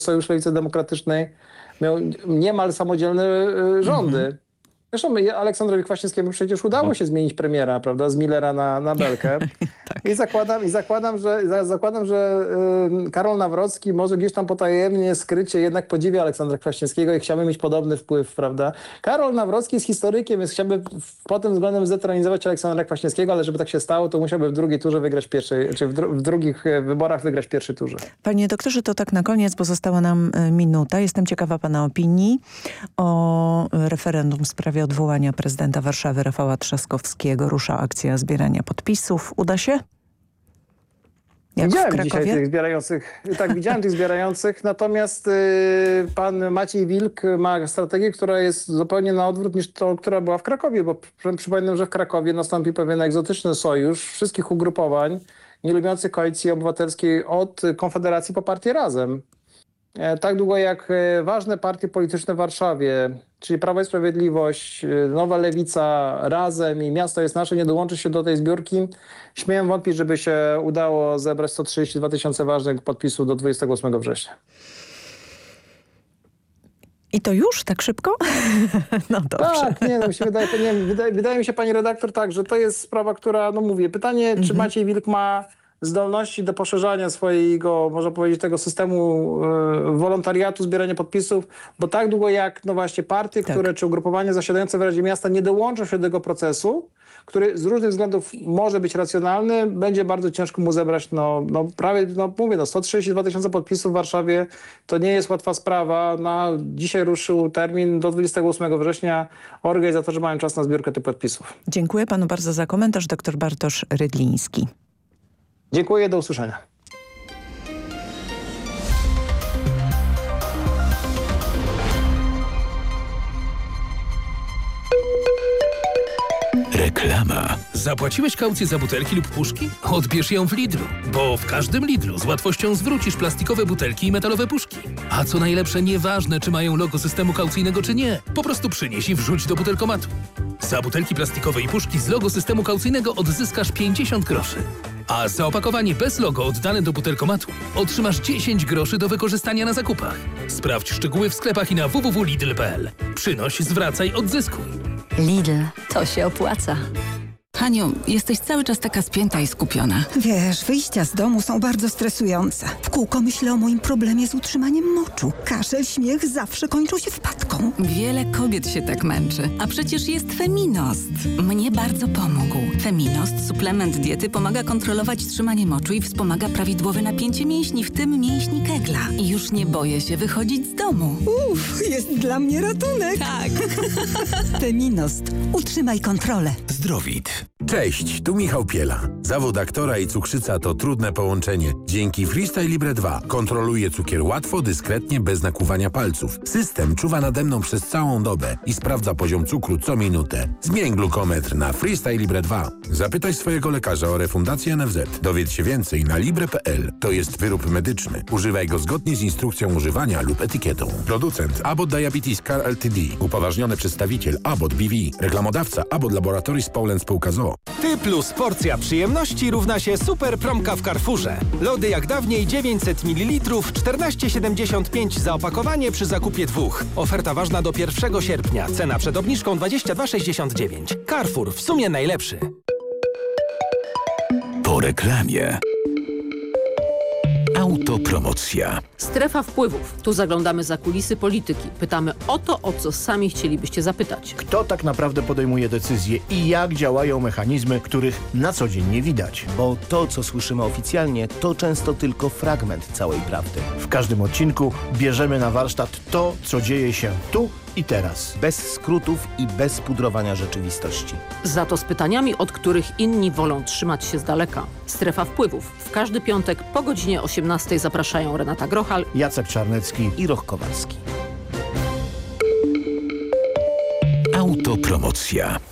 Sojusz Lewicy Demokratycznej miał niemal samodzielne rządy. Zresztą Aleksandrowi Kwaśniewskiemu przecież udało się zmienić premiera, prawda, z Millera na Belkę. Tak. I zakładam, że Karol Nawrocki może gdzieś tam potajemnie, skrycie jednak podziwia Aleksandra Kwaśniewskiego i chciałby mieć podobny wpływ, prawda. Karol Nawrocki jest historykiem, więc chciałby pod tym względem zdetronizować Aleksandra Kwaśniewskiego, ale żeby tak się stało, to musiałby w drugiej turze wygrać pierwszej, czy w drugich wyborach wygrać w pierwszej turze. Panie doktorze, to tak na koniec, bo została nam minuta. Jestem ciekawa pana opinii o referendum w sprawie odwołania prezydenta Warszawy Rafała Trzaskowskiego. Rusza akcja zbierania podpisów. Uda się? Jak Widziałem w Krakowie? dzisiaj tych zbierających, tak, widziałem tych zbierających, natomiast pan Maciej Wilk ma strategię, która jest zupełnie na odwrót niż to, która była w Krakowie, bo przypominam, że w Krakowie nastąpi pewien egzotyczny sojusz wszystkich ugrupowań nie lubiących Koalicji Obywatelskiej od Konfederacji po partię Razem. Tak długo jak ważne partie polityczne w Warszawie, czyli Prawo i Sprawiedliwość, Nowa Lewica, Razem i Miasto jest Nasze nie dołączy się do tej zbiórki, śmiem wątpić, żeby się udało zebrać 132 000 ważnych podpisów do 28 września. I to już tak szybko? No dobrze. Tak, nie, no, mi się wydaje mi się, pani redaktor, tak, że to jest sprawa, która, no mówię, pytanie, czy Maciej Wilk ma zdolności do poszerzania swojego, można powiedzieć, tego systemu wolontariatu, zbierania podpisów, bo tak długo jak, no właśnie, partie, które, czy ugrupowania zasiadające w Radzie Miasta nie dołączą się do tego procesu, który z różnych względów może być racjonalny, będzie bardzo ciężko mu zebrać, prawie, mówię, 132 000 podpisów w Warszawie, to nie jest łatwa sprawa. Dzisiaj ruszył termin do 28 września. Organizatorzy mają czas na zbiórkę tych podpisów. Dziękuję panu bardzo za komentarz. Dr Bartosz Rydliński. Dziękuję, do usłyszenia. Reklama. Zapłaciłeś kaucję za butelki lub puszki? Odbierz ją w Lidlu, bo w każdym Lidlu z łatwością zwrócisz plastikowe butelki i metalowe puszki. A co najlepsze, nieważne czy mają logo systemu kaucyjnego czy nie, po prostu przynieś i wrzuć do butelkomatu. Za butelki plastikowe i puszki z logo systemu kaucyjnego odzyskasz 50 groszy. A za opakowanie bez logo oddane do butelkomatu otrzymasz 10 groszy do wykorzystania na zakupach. Sprawdź szczegóły w sklepach i na www.lidl.pl. Przynoś, zwracaj, odzyskuj. Lidl, to się opłaca. Haniu, jesteś cały czas taka spięta i skupiona. Wiesz, wyjścia z domu są bardzo stresujące. W kółko myślę o moim problemie z utrzymaniem moczu. Kaszel, śmiech zawsze kończą się wpadką. Wiele kobiet się tak męczy, a przecież jest Feminost. Mnie bardzo pomógł. Feminost, suplement diety, pomaga kontrolować trzymanie moczu i wspomaga prawidłowe napięcie mięśni, w tym mięśni kegla. I już nie boję się wychodzić z domu. Jest dla mnie ratunek. Tak. Feminost. Utrzymaj kontrolę. Zdrowit. Cześć, tu Michał Piela. Zawód aktora i cukrzyca to trudne połączenie. Dzięki Freestyle Libre 2 kontroluję cukier łatwo, dyskretnie, bez nakłuwania palców. System czuwa nade mną przez całą dobę i sprawdza poziom cukru co minutę. Zmień glukometr na Freestyle Libre 2. Zapytaj swojego lekarza o refundację NFZ. Dowiedz się więcej na libre.pl. To jest wyrób medyczny. Używaj go zgodnie z instrukcją używania lub etykietą. Producent Abbott Diabetes Care Ltd. Upoważniony przedstawiciel Abbott BV. Reklamodawca Abbott Laboratories Poland Spółka z o.o. Ty plus porcja przyjemności równa się super promka w Carrefourze. Lody jak dawniej 900 ml, 14,75 za opakowanie przy zakupie 2. Oferta ważna do 1 sierpnia. Cena przed obniżką 22,69. Carrefour, w sumie najlepszy. Po reklamie. Autopromocja. Strefa wpływów. Tu zaglądamy za kulisy polityki. Pytamy o to, o co sami chcielibyście zapytać. Kto tak naprawdę podejmuje decyzje i jak działają mechanizmy, których na co dzień nie widać? Bo to, co słyszymy oficjalnie, to często tylko fragment całej prawdy. W każdym odcinku bierzemy na warsztat to, co dzieje się tu i teraz. Bez skrótów i bez pudrowania rzeczywistości. Za to z pytaniami, od których inni wolą trzymać się z daleka. Strefa wpływów. W każdy piątek po godzinie 18 zapraszają Renata Grochal, Jacek Czarnecki i Roch Kowalski. Autopromocja.